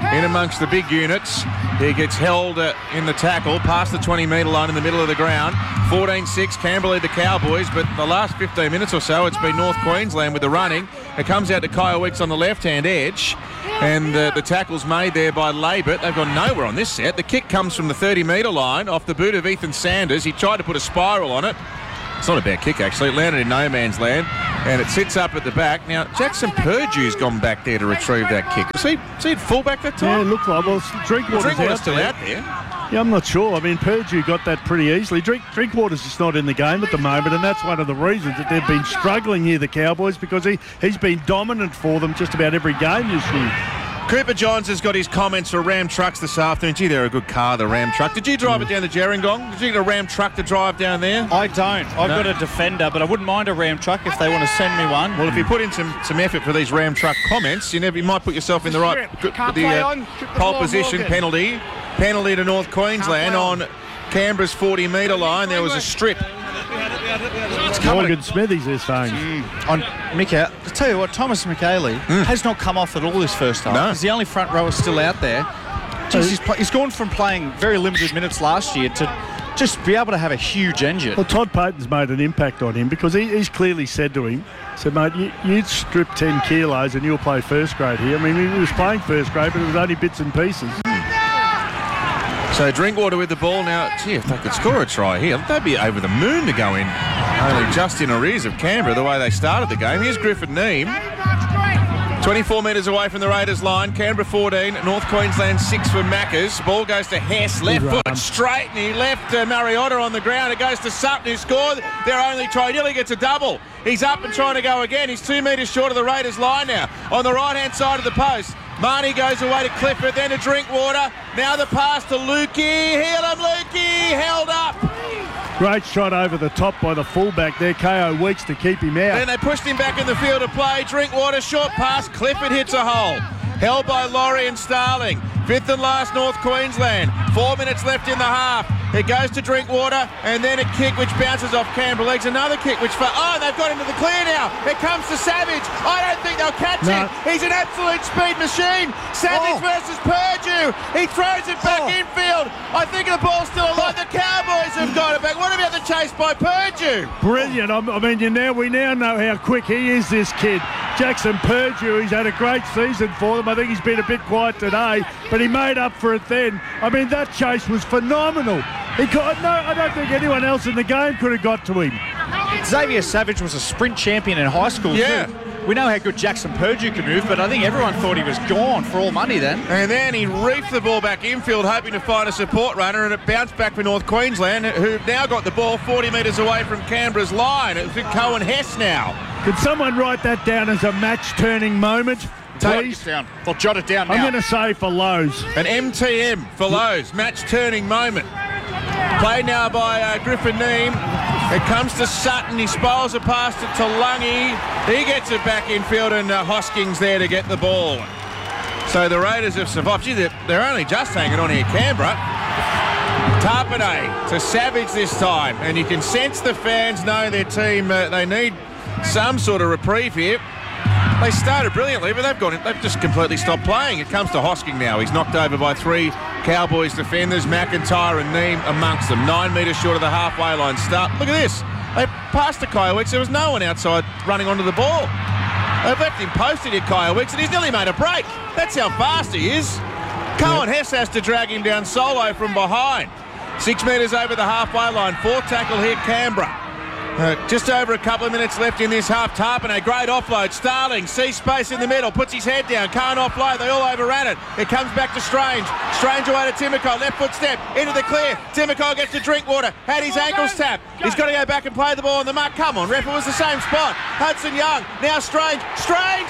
in amongst the big units. He gets held in the tackle past the 20-metre line in the middle of the ground. 14-6, Canberra lead the Cowboys, but the last 15 minutes or so, it's been North Queensland with the running. It comes out to Kyle Weeks on the left-hand edge, and the tackle's made there by Labert. They've gone nowhere on this set. The kick comes from the 30-metre line off the boot of Ethan Sanders. He tried to put a spiral on it. It's not a bad kick, actually. It landed in no man's land, and it sits up at the back. Now, Jackson Purdue's gone back there to retrieve that kick. Was he at fullback that time? Yeah, it looked like. Well, Drinkwater's still out there. Yeah, I'm not sure. I mean, Purdue got that pretty easily. Drinkwater's just not in the game at the moment, and that's one of the reasons that they've been struggling here, the Cowboys, because he's been dominant for them just about every game this year. Cooper Johns has got his comments for Ram trucks this afternoon. Gee, they're a good car, the Ram truck. Did you drive it down the Gerringong? Did you get a Ram truck to drive down there? I don't. I've got a Defender, but I wouldn't mind a Ram truck if they want to send me one. Well, if you put in some effort for these Ram truck comments, you might put yourself in the right pole position. Penalty to North Queensland on Canberra's 40-metre line. There was a strip. Morgan Smithies is saying. On Mick, I tell you what, Thomas McHaley has not come off at all this first half. No. He's the only front rower still out there. Jeez, he's gone from playing very limited minutes last year to just be able to have a huge engine. Well, Todd Payton's made an impact on him because he's clearly said to him, said, mate, you'd strip 10 kilos and you'll play first grade here. I mean, he was playing first grade, but it was only bits and pieces. So Drinkwater with the ball now. Gee, if they could score a try here, they'd be over the moon to go in. Only just in arrears of Canberra, the way they started the game. Here's Griffin Neame. 24 metres away from the Raiders line. Canberra 14, North Queensland 6 for Maccas. Ball goes to Hess, left foot straight, and he left Mariota on the ground. It goes to Sutton, who scored their only try. Nearly gets a double. He's up and trying to go again. He's 2 metres short of the Raiders line now. On the right-hand side of the post. Marnie goes away to Clifford, then to Drinkwater. Now the pass to Lukey. Heel him, Lukey. Held up. Great shot over the top by the fullback there, K.O. Weeks, to keep him out. Then they pushed him back in the field of play. Drinkwater, short pass. Clifford hits a hole. Held by Laurie and Starling. Fifth and last North Queensland. 4 minutes left in the half. It goes to Drinkwater, and then a kick which bounces off Canberra legs. Another kick which... they've got into the clear now. It comes to Savage. I don't think they'll catch him. He's an absolute speed machine. Savage versus Purdue. He throws it back infield. I think the ball's still alive. The Cowboys have got it back. What about the chase by Purdue? Brilliant. I mean, we now know how quick he is, this kid. Jackson Purdue, he's had a great season for them. I think he's been a bit quiet today, but he made up for it then. I mean, that chase was phenomenal. I don't think anyone else in the game could have got to him. Xavier Savage was a sprint champion in high school too. We know how good Jackson Purdue can move, but I think everyone thought he was gone for all money then. And then he reefed the ball back infield, hoping to find a support runner, and it bounced back for North Queensland, who've now got the ball 40 metres away from Canberra's line. It's Cohen Hess now. Could someone write that down as a match-turning moment, please? I'll jot it down now. I'm going to say for Lowe's. An MTM for Lowe's, match-turning moment. Played now by Griffin Neame. It comes to Sutton. He spirals it past it to Lungy. He gets it back infield, and Hoskins there to get the ball. So the Raiders have survived. Gee, they're only just hanging on here, Canberra. Tarpanay to Savage this time, and you can sense the fans know their team. They need some sort of reprieve here. They started brilliantly, but they've just completely stopped playing. It comes to Hosking now. He's knocked over by 3 Cowboys defenders, McIntyre and Neame amongst them. 9 metres short of the halfway line start. Look at this. They passed to Kyle Weeks. There was no one outside running onto the ball. They've left him posted at Kyle Weeks, and he's nearly made a break. That's how fast he is. Cohen Hess has to drag him down solo from behind. 6 metres over the halfway line. 4th tackle here, Canberra. Just over a couple of minutes left in this half. Tarpanay, great offload. Starling sees space in the middle, puts his head down, can't offload. They all overran it. It comes back to Strange. Strange away to Timoko. Left foot step into the clear. Timoko gets to Drinkwater. Had his ankles tapped. He's got to go back and play the ball on the mark. Come on, ref, it was the same spot. Hudson Young. Now Strange. Strange.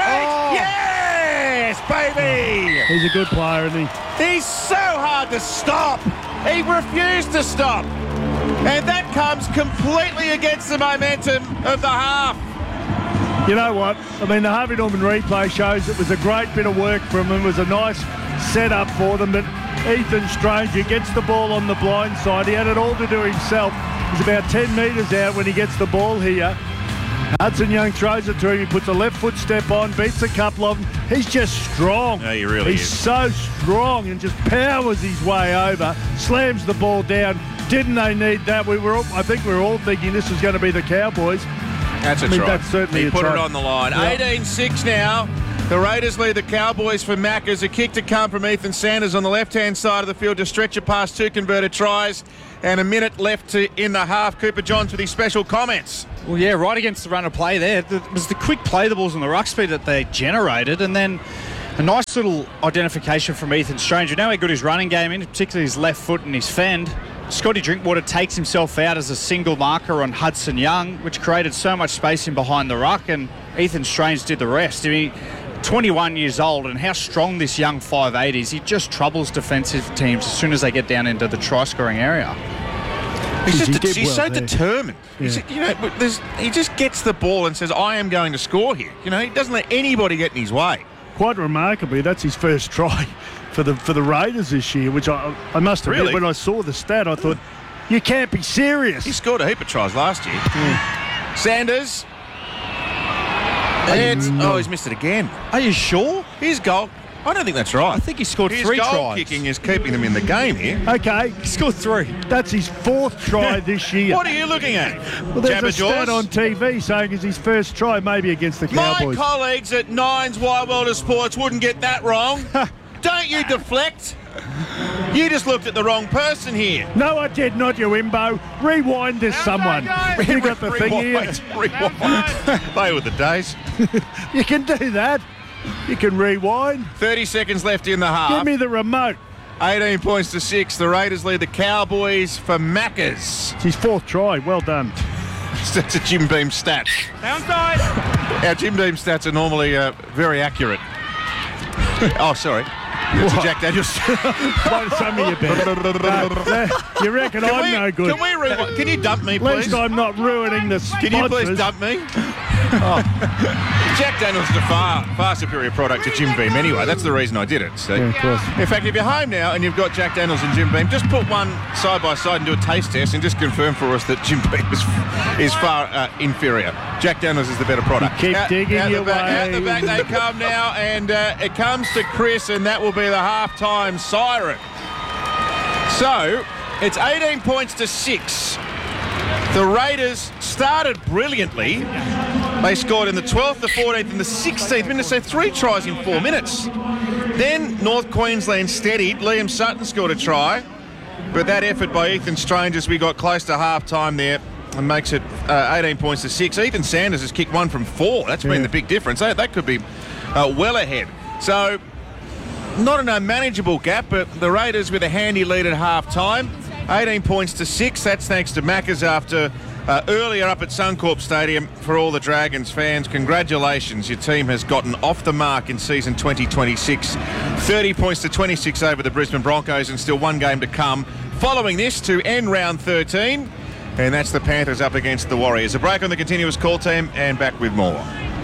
Yes, baby. He's a good player, isn't he? He's so hard to stop. He refused to stop. And that comes completely against the momentum of the half. You know what? I mean, the Harvey Norman replay shows it was a great bit of work from him. It was a nice setup for them. But Ethan Strange, he gets the ball on the blind side. He had it all to do himself. He's about 10 metres out when he gets the ball here. Hudson Young throws it to him. He puts a left foot step on, beats a couple of them. He's just strong. Yeah, he really He's is. so strong and just powers his way over, slams the ball down. Didn't they need that? I think we were all thinking this was going to be the Cowboys. That's a I mean, try. that's certainly he a put try. it on the line. Yep. 18-6 now. The Raiders lead the Cowboys for Maccas. A kick to come from Ethan Sanders on the left-hand side of the field to stretch it past 2 converted tries. And a minute left in the half. Cooper Johns with his special comments. Well, yeah, right against the run of play there. It was the quick play the balls and the ruck speed that they generated, and then a nice little identification from Ethan Strange. You know how good his running game in, particularly his left foot and his fend. Scotty Drinkwater takes himself out as a single marker on Hudson Young, which created so much space in behind the ruck, and Ethan Strange did the rest. I mean, 21 years old, and how strong this young 5'8" is. He just troubles defensive teams as soon as they get down into the try-scoring area. He's so there. determined. Yeah. He just gets the ball and says, I am going to score here. You know, he doesn't let anybody get in his way. Quite remarkably, that's his first try for the Raiders this year, which I must admit, Really? when I saw the stat, I thought, you can't be serious. He scored a heap of tries last year. Yeah. Sanders. He's missed it again. Are you sure? His goal. I don't think that's right. I think he scored His 3 goal tries. kicking is keeping them in the game here. Okay, He scored 3. that's his 4th try this year. What are you looking at? Well, there's Jabba a stat Jaws? on TV saying it's his first try, maybe against the My Cowboys. colleagues at Nines Wide World of Sports wouldn't get that wrong. Don't you deflect. You just looked at the wrong person here. No, I did not, you imbo. Rewind this, someone. You got the thing here. Rewind. They were the days. You can do that. You can rewind. 30 seconds left in the half. Give me the remote. 18 points to 6. The Raiders lead the Cowboys for Maccas. It's his 4th try. Well done. That's a Jim Beam stat. Downside. Our Jim Beam stats are normally very accurate. Oh, sorry. That's a Jack Daniels. Some of you better. You reckon I'm no good. Can we rewind? Can you dump me, At please? least I'm not ruining the sponsors. Can you please dump me? Jack Daniels is a far superior product to Jim Beam anyway. That's the reason I did it. So, Yeah, of course. in fact, if you're home now and you've got Jack Daniels and Jim Beam, just put one side by side and do a taste test and just confirm for us that Jim Beam is far inferior. Jack Daniels is the better product. You keep digging out your the back, way. Out the back they come now, and it comes to Chris, and that will be the halftime siren. So, it's 18 points to 6. The Raiders started brilliantly. They scored in the 12th, the 14th and the 16th minute, so 3 tries in 4 minutes. Then North Queensland steadied. Liam Sutton scored a try, but that effort by Ethan Strange as we got close to half-time there and makes it 18 points to 6. Ethan Sanders has kicked 1 from 4. That's been the big difference. That could be well ahead. So, not an unmanageable gap, but the Raiders with a handy lead at half-time. 18 points to 6. That's thanks to Maccas after earlier up at Suncorp Stadium. For all the Dragons fans, congratulations. Your team has gotten off the mark in season 2026. 30 points to 26 over the Brisbane Broncos, and still 1 game to come. Following this to end round 13, and that's the Panthers up against the Warriors. A break on the continuous call team, and back with more.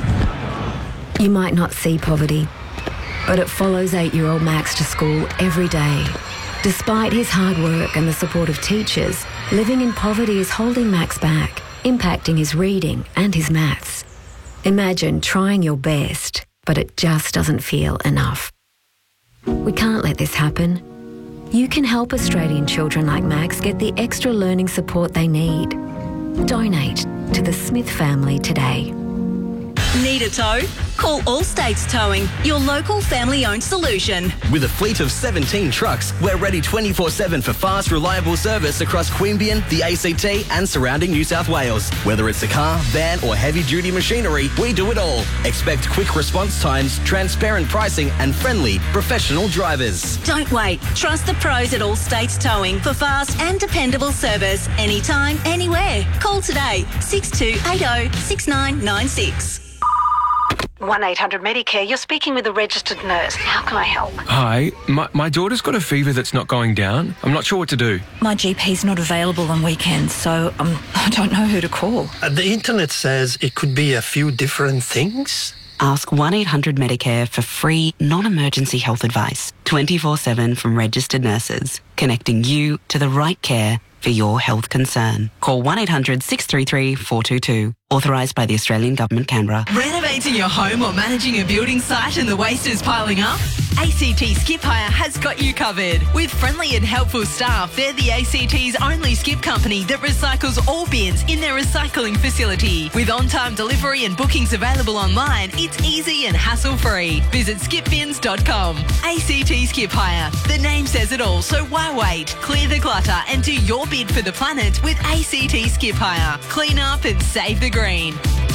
You might not see poverty, but it follows 8-year-old Max to school every day. Despite his hard work and the support of teachers, living in poverty is holding Max back, impacting his reading and his maths. Imagine trying your best, but it just doesn't feel enough. We can't let this happen. You can help Australian children like Max get the extra learning support they need. Donate to the Smith family today. Need a tow? Call All States Towing, your local family-owned solution. With a fleet of 17 trucks, we're ready 24/7 for fast, reliable service across Queanbeyan, the ACT and surrounding New South Wales. Whether it's a car, van or heavy-duty machinery, we do it all. Expect quick response times, transparent pricing and friendly, professional drivers. Don't wait. Trust the pros at All States Towing for fast and dependable service anytime, anywhere. Call today, 6280 6996. 1-800-Medicare, you're speaking with a registered nurse. How can I help? Hi, my daughter's got a fever that's not going down. I'm not sure what to do. My GP's not available on weekends, so I don't know who to call. The internet says it could be a few different things. Ask 1-800-Medicare for free, non-emergency health advice. 24/7 from registered nurses, connecting you to the right care for your health concern. Call 1800 633 422. Authorised by the Australian Government, Canberra. Renovating your home or managing a building site and the waste is piling up? ACT Skip Hire has got you covered. With friendly and helpful staff, they're the ACT's only skip company that recycles all bins in their recycling facility. With on-time delivery and bookings available online, it's easy and hassle-free. Visit skipbins.com. ACT Skip Hire. The name says it all, so why wait? Clear the clutter and do your bid for the planet with ACT Skip Hire. Clean up and save the green.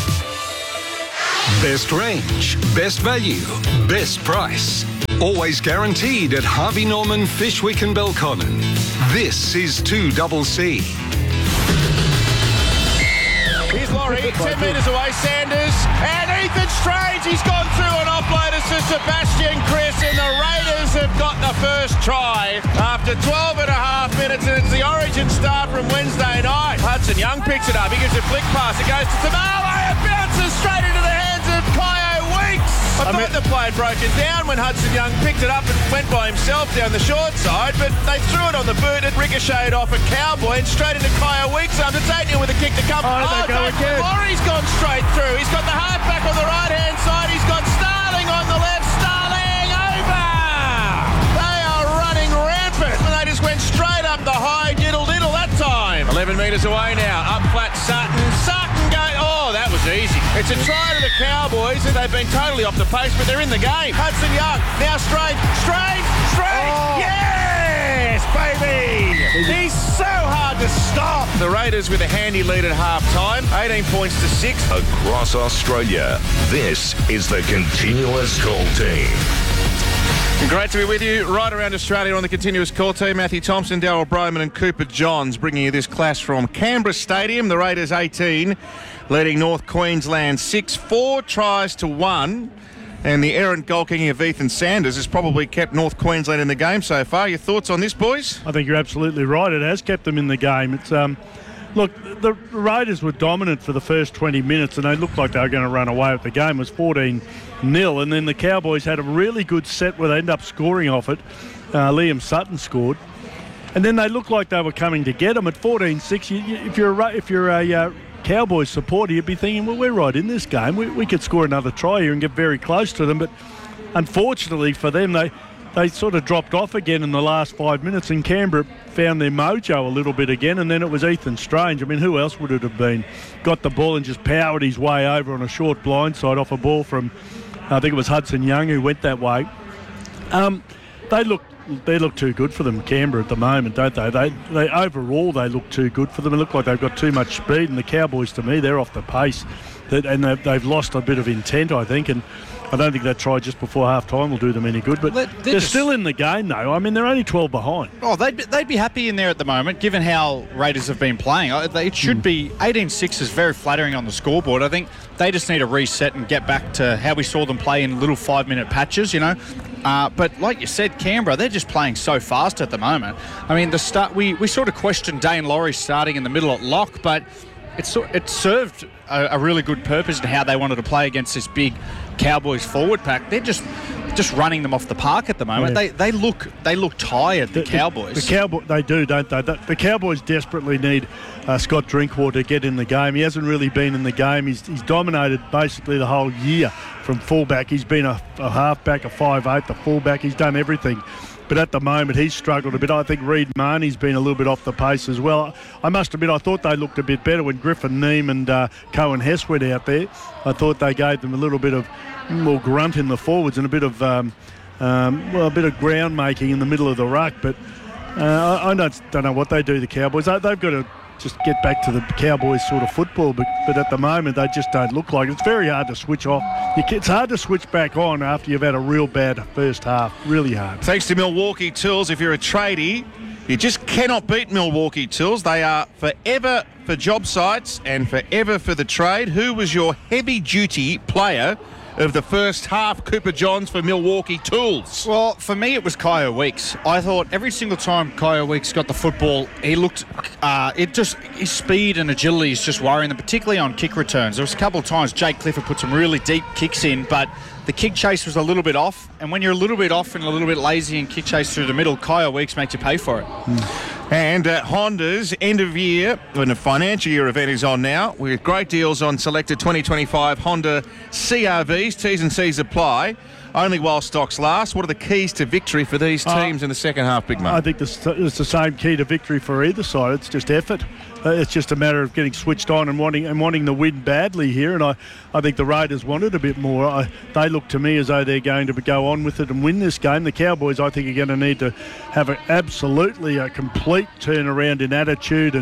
Best range, best value, best price. Always guaranteed at Harvey Norman, Fishwick and Belconnen. This is 2CC. Here's Laurie, 10 metres away, Sanders, and Ethan Strange, he's gone through and offloaded to Sebastian Chris, and the Raiders have got the first try after 12 and a half minutes, and it's the Origin start from Wednesday night. Hudson Young picks it up, he gives a flick pass, it goes to Tamale, it bounces straight into the hands of Kyo Weeks. I thought the play had broken down when Hudson Young picked it up and went by himself down the short side, but they threw it on the boot, it ricocheted off a Cowboy and straight into Kyo Weeks. Under Taitney with a kick to come. They go again. Laurie's gone straight through. He's got the halfback on the right-hand side. He's got Starling on the left. Starling over! They are running rampant. And they just went straight up the high diddle-diddle that time. 11 metres away now. Up flat Sutton. Sutton going... Oh, that was easy. It's a try to the Cowboys, and they've been totally off the pace, but they're in the game. Hudson Young. Now Strange. Oh. Yes, baby! He's so hard to stop. The Raiders with a handy lead at half-time. 18 points to 6. Across Australia, this is the Continuous Call Team. Great to be with you right around Australia on the Continuous Call Team. Matthew Thompson, Darryl Broman and Cooper Johns bringing you this clash from Canberra Stadium. The Raiders 18, leading North Queensland 6, 4 tries to 1. And the errant goal kicking of Ethan Sanders has probably kept North Queensland in the game so far. Your thoughts on this, boys? I think you're absolutely right. It has kept them in the game. It's look, the Raiders were dominant for the first 20 minutes and they looked like they were going to run away with the game. It was 14-0, and then the Cowboys had a really good set where they ended up scoring off it. Liam Sutton scored. And then they looked like they were coming to get them at 14-6. If you're a Cowboys supporter, you'd be thinking, well, we're right in this game. We could score another try here and get very close to them. But unfortunately for them, they sort of dropped off again in the last 5 minutes, and Canberra found their mojo a little bit again, and then it was Ethan Strange. I mean, who else would it have been? Got the ball and just powered his way over on a short blindside off a ball from, I think it was Hudson Young who went that way. They look too good for them, Canberra, at the moment, don't they? They overall, they look too good for them. It look like they've got too much speed, and the Cowboys, to me, they're off the pace. And they've lost a bit of intent, I think, and I don't think that try just before half-time will do them any good. But they're still in the game, though. I mean, they're only 12 behind. Oh, they'd be happy in there at the moment, given how Raiders have been playing. It should be 18-6 is very flattering on the scoreboard. I think they just need a reset and get back to how we saw them play in little 5-minute patches, you know. But like you said, Canberra, they're just playing so fast at the moment. I mean, we sort of questioned Dane Laurie starting in the middle at lock, but it served a really good purpose in how they wanted to play against this big Cowboys forward pack. They're just running them off the park at the moment. Yeah. They look tired, the Cowboys. They do, don't they? The Cowboys desperately need Scott Drinkwater to get in the game. He hasn't really been in the game. He's dominated basically the whole year from fullback. He's been a halfback, a 5'8", the fullback. He's done everything. But at the moment, he's struggled a bit. I think Reed Marnie's been a little bit off the pace as well. I must admit, I thought they looked a bit better when Griffin Neame and Cohen Hess went out there. I thought they gave them a little bit of more grunt in the forwards and a bit of ground making in the middle of the ruck. But I don't know what they do, the Cowboys. They've got to just get back to the Cowboys sort of football, but at the moment they just don't look like it. It's very hard to switch off. It's hard to switch back on after you've had a real bad first half. Really hard. Thanks to Milwaukee Tools. If you're a tradie, you just cannot beat Milwaukee Tools. They are forever for job sites and forever for the trade. Who was your heavy-duty player of the first half, Cooper Johns, for Milwaukee Tools? Well, for me, it was Kyo Weeks. I thought every single time Kyo Weeks got the football, he looked, his speed and agility is just worrying them, particularly on kick returns. There was a couple of times Jake Clifford put some really deep kicks in, but the kick chase was a little bit off. And when you're a little bit off and a little bit lazy and kick chase through the middle, Kyo Weeks makes you pay for it. And Honda's end of year, when the financial year event is on now, with great deals on selected 2025 Honda CRVs. T's and C's apply. Only while stocks last. What are the keys to victory for these teams in the second half, Big Man? I think it's the same key to victory for either side. It's just effort. It's just a matter of getting switched on and wanting the win badly here. And I think the Raiders wanted a bit more. They look to me as though they're going to go on with it and win this game. The Cowboys, I think, are going to need to have absolutely a complete turnaround in attitude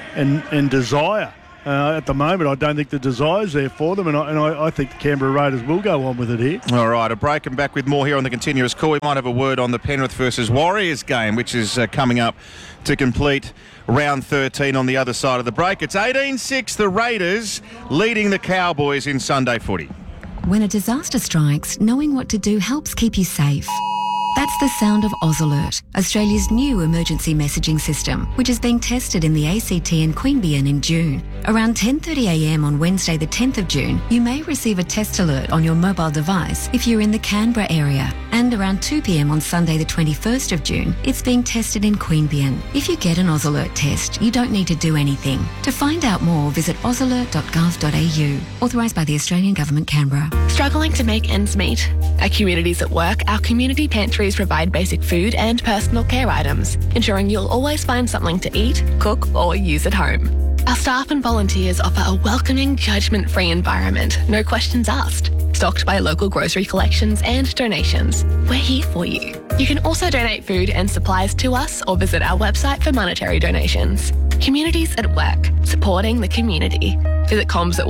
and desire. At the moment, I don't think the desire's there for them, and I think the Canberra Raiders will go on with it here. All right, a break and back with more here on the continuous call. We might have a word on the Penrith versus Warriors game, which is coming up to complete round 13 on the other side of the break. It's 18-6, the Raiders leading the Cowboys in Sunday footy. When a disaster strikes, knowing what to do helps keep you safe. That's the sound of AusAlert, Australia's new emergency messaging system, which is being tested in the ACT and Queanbeyan in June. Around 10:30am on Wednesday the 10th of June, you may receive a test alert on your mobile device if you're in the Canberra area. And around 2pm on Sunday the 21st of June, it's being tested in Queanbeyan. If you get an AusAlert test, you don't need to do anything. To find out more, visit ausalert.gov.au. Authorised by the Australian Government, Canberra. Struggling to make ends meet? At Communities at Work, our community pantries provide basic food and personal care items, ensuring you'll always find something to eat, cook, or use at home. Our staff and volunteers offer a welcoming, judgment-free environment, no questions asked. Stocked by local grocery collections and donations. We're here for you. You can also donate food and supplies to us or visit our website for monetary donations. Communities at Work, supporting the community. Visit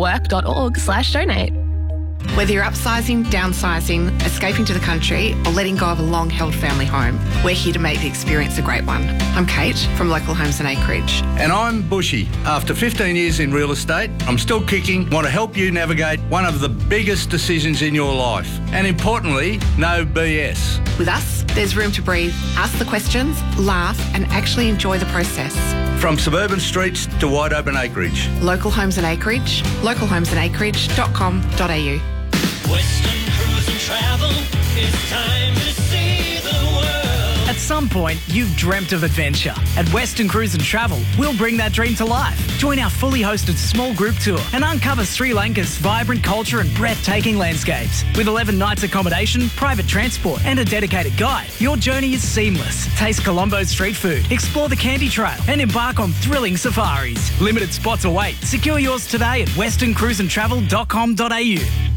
comsatwork.org/donate. Whether you're upsizing, downsizing, escaping to the country, or letting go of a long-held family home, we're here to make the experience a great one. I'm Kate from Local Homes and Acreage. And I'm Bushy. After 15 years in real estate, I'm still kicking, want to help you navigate one of the biggest decisions in your life. And importantly, no BS. With us, there's room to breathe, ask the questions, laugh, and actually enjoy the process. From suburban streets to wide open acreage. Local Homes and Acreage, localhomesandacreage.com.au. Western Cruise and Travel, it's time to see the world. At some point, you've dreamt of adventure. At Western Cruise and Travel, we'll bring that dream to life. Join our fully hosted small group tour and uncover Sri Lanka's vibrant culture and breathtaking landscapes. With 11 nights accommodation, private transport and a dedicated guide, your journey is seamless. Taste Colombo's street food, explore the Candy Trail and embark on thrilling safaris. Limited spots await. Secure yours today at westerncruiseandtravel.com.au.